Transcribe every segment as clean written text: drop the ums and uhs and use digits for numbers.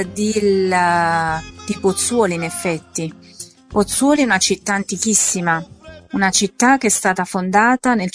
di Pozzuoli, in effetti. Pozzuoli è una città antichissima, una città che è stata fondata nel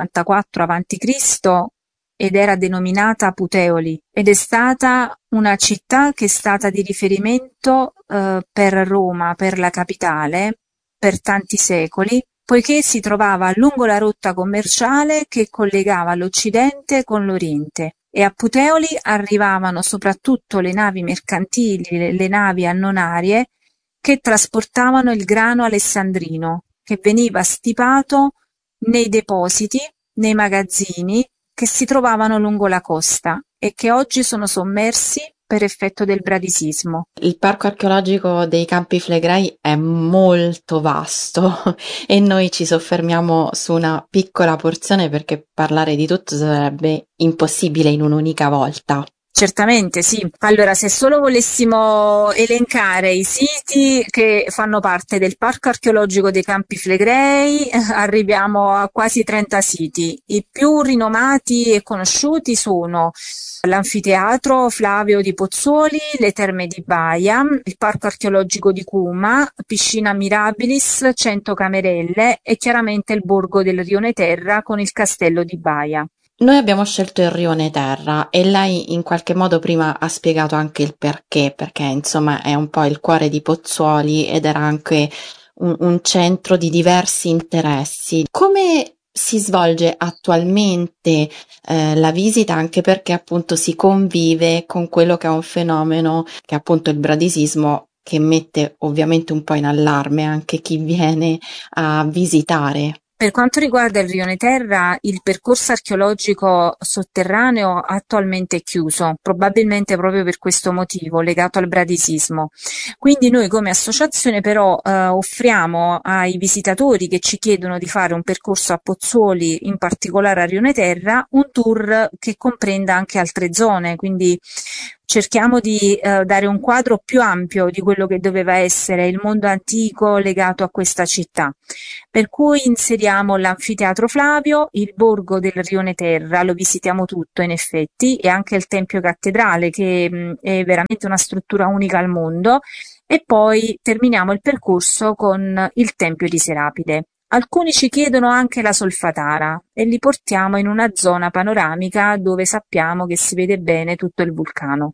194 a.C. ed era denominata Puteoli, ed è stata una città che è stata di riferimento per Roma, per la capitale, per tanti secoli, poiché si trovava lungo la rotta commerciale che collegava l'Occidente con l'Oriente. E a Puteoli arrivavano soprattutto le navi mercantili, le navi annonarie, che trasportavano il grano alessandrino, che veniva stipato nei depositi, nei magazzini che si trovavano lungo la costa e che oggi sono sommersi per effetto del bradisismo. Il parco archeologico dei Campi Flegrei è molto vasto e noi ci soffermiamo su una piccola porzione perché parlare di tutto sarebbe impossibile in un'unica volta. Certamente sì. Allora, se solo volessimo elencare i siti che fanno parte del Parco archeologico dei Campi Flegrei, arriviamo a quasi 30 siti. I più rinomati e conosciuti sono l'Anfiteatro Flavio di Pozzuoli, le Terme di Baia, il Parco archeologico di Cuma, Piscina Mirabilis, 100 camerelle e chiaramente il Borgo del Rione Terra con il Castello di Baia. Noi abbiamo scelto il Rione Terra e lei in qualche modo prima ha spiegato anche il perché insomma è un po' il cuore di Pozzuoli ed era anche un centro di diversi interessi. Come si svolge attualmente la visita, anche perché appunto si convive con quello che è un fenomeno che è appunto il bradisismo, che mette ovviamente un po' in allarme anche chi viene a visitare. Per quanto riguarda il Rione Terra, il percorso archeologico sotterraneo attualmente è chiuso, probabilmente proprio per questo motivo, legato al bradisismo. Quindi noi come associazione però offriamo ai visitatori che ci chiedono di fare un percorso a Pozzuoli, in particolare a Rione Terra, un tour che comprenda anche altre zone, quindi cerchiamo di dare un quadro più ampio di quello che doveva essere il mondo antico legato a questa città. Per cui inseriamo l'Anfiteatro Flavio, il Borgo del Rione Terra, lo visitiamo tutto in effetti, e anche il Tempio Cattedrale che è veramente una struttura unica al mondo, e poi terminiamo il percorso con il Tempio di Serapide. Alcuni ci chiedono anche la Solfatara e li portiamo in una zona panoramica dove sappiamo che si vede bene tutto il vulcano.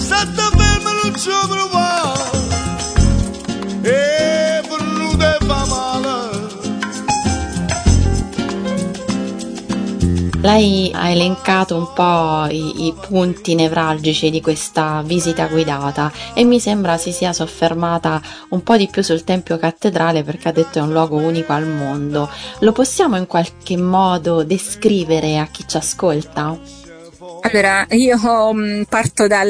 Lei ha elencato un po' i punti nevralgici di questa visita guidata e mi sembra si sia soffermata un po' di più sul Tempio Cattedrale perché ha detto è un luogo unico al mondo. Lo possiamo in qualche modo descrivere a chi ci ascolta? Allora, io parto da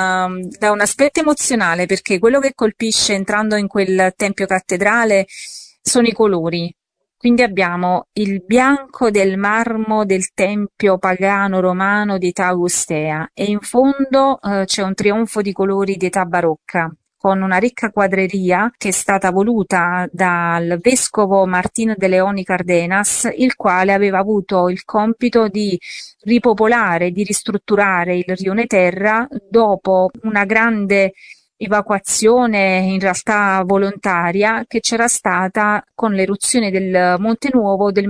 un aspetto emozionale perché quello che colpisce entrando in quel Tempio Cattedrale sono i colori. Quindi abbiamo il bianco del marmo del tempio pagano romano di età augustea e in fondo c'è un trionfo di colori di età barocca, con una ricca quadreria che è stata voluta dal vescovo Martino de Leoni Cardenas, il quale aveva avuto il compito di ripopolare, di ristrutturare il Rione Terra dopo una grande evacuazione in realtà volontaria che c'era stata con l'eruzione del Monte Nuovo del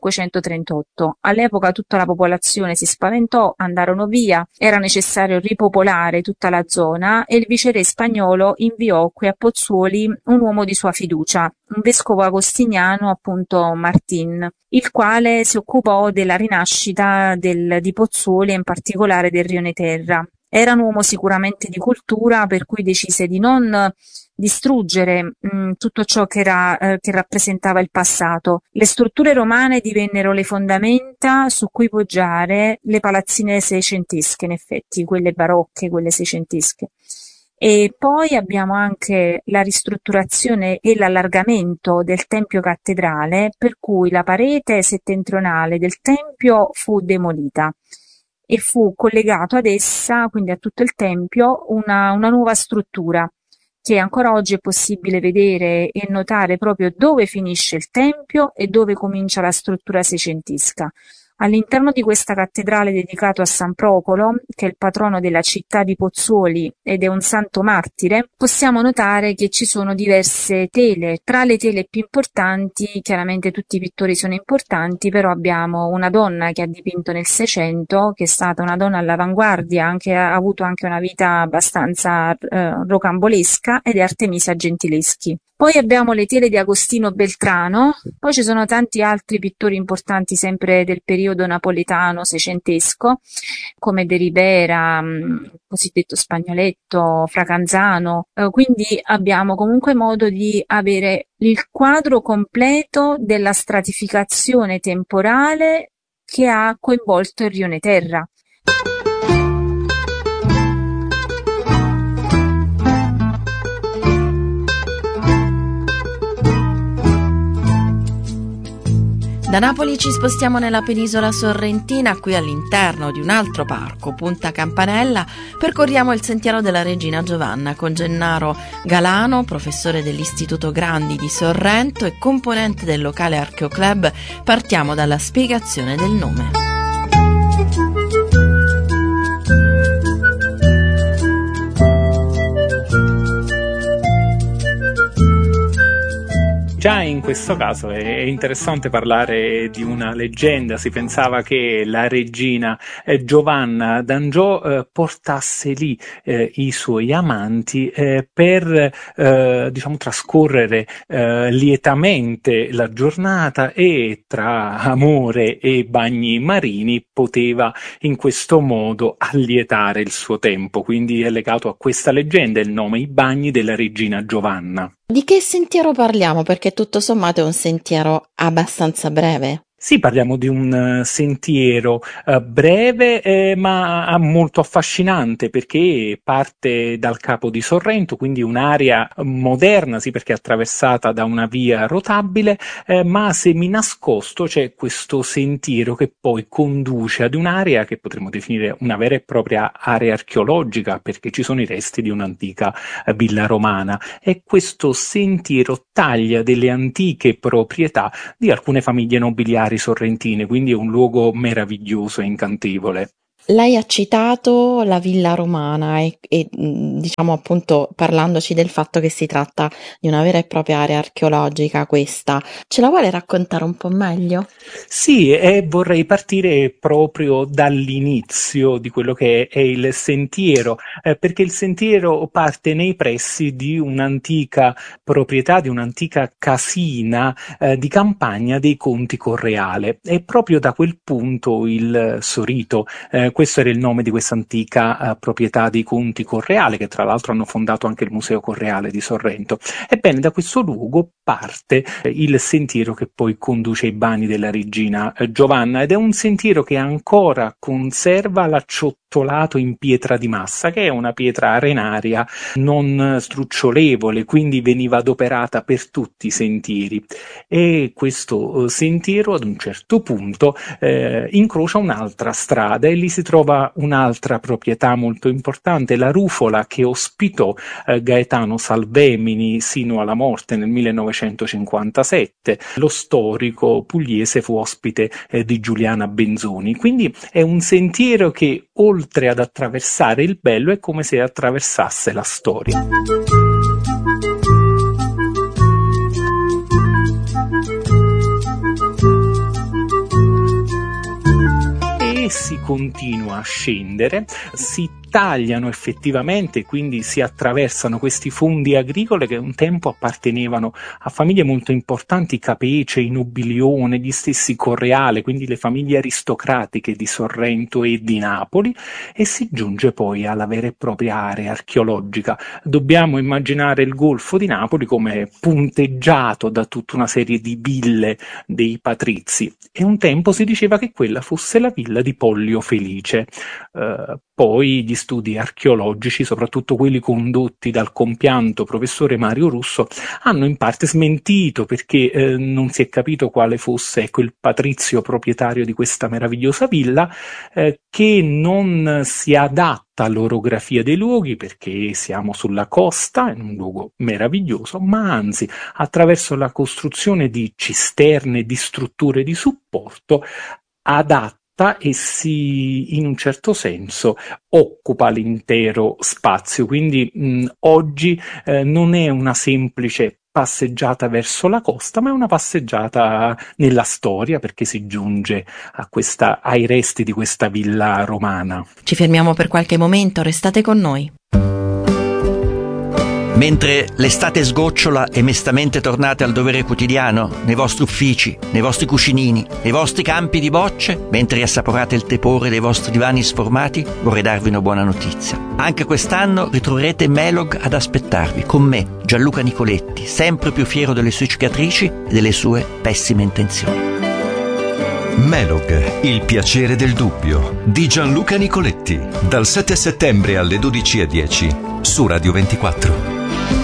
1538. All'epoca tutta la popolazione si spaventò, andarono via, era necessario ripopolare tutta la zona e il viceré spagnolo inviò qui a Pozzuoli un uomo di sua fiducia, un vescovo agostiniano, appunto Martin, il quale si occupò della rinascita di Pozzuoli e in particolare del Rione Terra. Era un uomo sicuramente di cultura, per cui decise di non distruggere tutto ciò che rappresentava il passato. Le strutture romane divennero le fondamenta su cui poggiare le palazzine seicentesche, in effetti, quelle barocche, quelle seicentesche. E poi abbiamo anche la ristrutturazione e l'allargamento del Tempio Cattedrale, per cui la parete settentrionale del Tempio fu demolita e fu collegato ad essa, quindi a tutto il Tempio, una nuova struttura che ancora oggi è possibile vedere e notare proprio dove finisce il Tempio e dove comincia la struttura seicentesca. All'interno di questa cattedrale dedicata a San Procolo, che è il patrono della città di Pozzuoli ed è un santo martire, possiamo notare che ci sono diverse tele. Tra le tele più importanti, chiaramente tutti i pittori sono importanti, però abbiamo una donna che ha dipinto nel Seicento, che è stata una donna all'avanguardia, ha avuto anche una vita abbastanza rocambolesca, ed è Artemisia Gentileschi. Poi abbiamo le tele di Agostino Beltrano, poi ci sono tanti altri pittori importanti sempre del periodo napoletano seicentesco, come De Ribera, cosiddetto Spagnoletto, Fracanzano, quindi abbiamo comunque modo di avere il quadro completo della stratificazione temporale che ha coinvolto il Rione Terra. Da Napoli ci spostiamo nella penisola sorrentina, qui all'interno di un altro parco, Punta Campanella, percorriamo il sentiero della Regina Giovanna con Gennaro Galano, professore dell'Istituto Grandi di Sorrento e componente del locale Archeoclub. Partiamo dalla spiegazione del nome. Già in questo caso è interessante parlare di una leggenda. Si pensava che la regina Giovanna d'Angiò portasse lì i suoi amanti per trascorrere lietamente la giornata, e tra amore e bagni marini poteva in questo modo allietare il suo tempo. Quindi è legato a questa leggenda il nome, i bagni della regina Giovanna. Di che sentiero parliamo? Perché tutto sommato è un sentiero abbastanza breve. Sì, parliamo di un sentiero breve ma molto affascinante, perché parte dal Capo di Sorrento, quindi un'area moderna, sì, perché è attraversata da una via rotabile, ma seminascosto c'è questo sentiero che poi conduce ad un'area che potremmo definire una vera e propria area archeologica, perché ci sono i resti di un'antica villa romana, e questo sentiero taglia delle antiche proprietà di alcune famiglie nobiliari sorrentine, quindi è un luogo meraviglioso e incantevole. Lei ha citato la villa romana e diciamo appunto parlandoci del fatto che si tratta di una vera e propria area archeologica questa. Ce la vuole raccontare un po' meglio? Sì, e vorrei partire proprio dall'inizio di quello che è il sentiero, perché il sentiero parte nei pressi di un'antica proprietà, di un'antica casina di campagna dei Conti Correale, e proprio da quel punto il Sorito, questo era il nome di questa antica proprietà dei Conti Correale, che tra l'altro hanno fondato anche il Museo Correale di Sorrento. Ebbene, da questo luogo parte il sentiero che poi conduce ai bagni della regina Giovanna, ed è un sentiero che ancora conserva l'acciottolato in pietra di massa, che è una pietra arenaria non strucciolevole, quindi veniva adoperata per tutti i sentieri. E questo sentiero ad un certo punto incrocia un'altra strada, e lì si trova un'altra proprietà molto importante, la Rufola, che ospitò Gaetano Salvemini sino alla morte nel 1957. Lo storico pugliese fu ospite di Giuliana Benzoni. Quindi è un sentiero che, oltre ad attraversare il bello, è come se attraversasse la storia. Si continua a scendere, si tagliano effettivamente, quindi si attraversano questi fondi agricoli che un tempo appartenevano a famiglie molto importanti, Capece, Nobilione, gli stessi Correale, quindi le famiglie aristocratiche di Sorrento e di Napoli, e si giunge poi alla vera e propria area archeologica. Dobbiamo immaginare il Golfo di Napoli come punteggiato da tutta una serie di ville dei patrizi, e un tempo si diceva che quella fosse la villa di Pollio Felice. Poi gli studi archeologici, soprattutto quelli condotti dal compianto professore Mario Russo, hanno in parte smentito, perché non si è capito quale fosse il patrizio proprietario di questa meravigliosa villa, che non si adatta all'orografia dei luoghi, perché siamo sulla costa, in un luogo meraviglioso, ma anzi, attraverso la costruzione di cisterne, di strutture di supporto, adatta e in un certo senso occupa l'intero spazio. Quindi oggi non è una semplice passeggiata verso la costa, ma è una passeggiata nella storia, perché si giunge ai resti di questa villa romana. Ci fermiamo per qualche momento, restate con noi. Mentre l'estate sgocciola e mestamente tornate al dovere quotidiano, nei vostri uffici, nei vostri cuscinini, nei vostri campi di bocce, mentre assaporate il tepore dei vostri divani sformati, vorrei darvi una buona notizia. Anche quest'anno ritroverete Melog ad aspettarvi, con me, Gianluca Nicoletti, sempre più fiero delle sue cicatrici e delle sue pessime intenzioni. Melog, il piacere del dubbio, di Gianluca Nicoletti, dal 7 settembre alle 12:10 su Radio 24.